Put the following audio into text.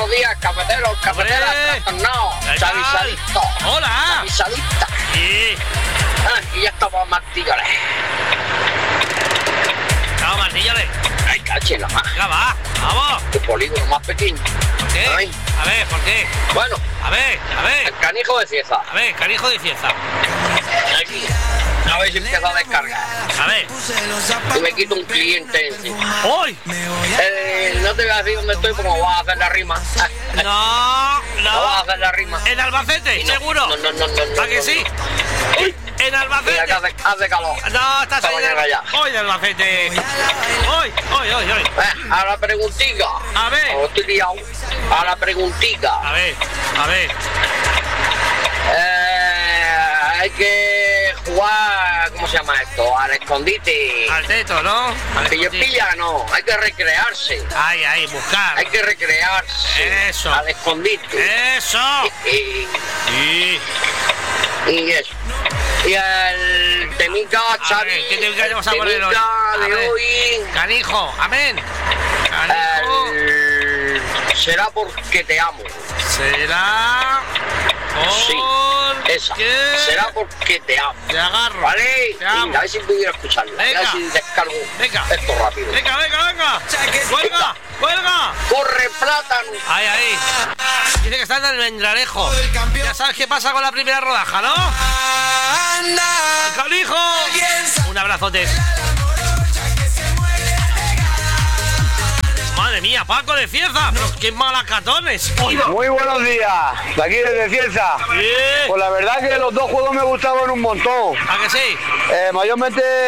buenos días, cafeteros, cafeteras, trastornados, chavisadictos. Hola. Chavisadictas. Sí. Y ya estamos martillones. Estamos martillones. Ay, cachela más. Venga, va, vamos. Tu polígono más pequeño. ¿Por qué? Ay. A ver, ¿por qué? Bueno, A ver. el canijo de Cieza. A ver, canijo de Cieza. Aquí. A ver si empieza a descargar. A ver. Y me quito un cliente encima. ¡Uy! No te voy a decir dónde estoy porque voy a hacer la rima. No. No vas a hacer la rima. ¿En Albacete? No, ¿Seguro? No. ¿A que sí? Uy, ¿En Albacete? mira que hace calor. No, estás Esta ahí mañana ya. Hoy de Albacete. Hoy. A la preguntita. A ver. Oh, estoy liado. A la preguntita. A ver. Hay que jugar, ¿cómo se llama esto? Al escondite. Al teto, ¿no? Pilla, no. Hay que recrearse. Ahí, buscar. Hay que recrearse. Eso. Al escondite. ¡Eso! Y eso. Y el temica, Xavi. ¿Qué temica vamos a poner hoy? De hoy. Canijo, amén. Canijo. Será porque te amo. Será. Sí, esa. Será porque te amo. Te agarro. ¿Vale? Te amo. A ver si pudiera escucharlo. A ver si descargo esto rápido. Venga. ¡Cuelga! ¡Corre, plátano! Ahí. Dice que está en el Mendralejo. Ya sabes qué pasa con la primera rodaja, ¿no? ¡Al canijo! Un abrazote. Madre mía, Paco de Cieza, pero qué malacatones. Muy buenos días, de aquí desde Cieza. Bien. Pues la verdad que los dos juegos me gustaban un montón. ¿A que sí? Mayormente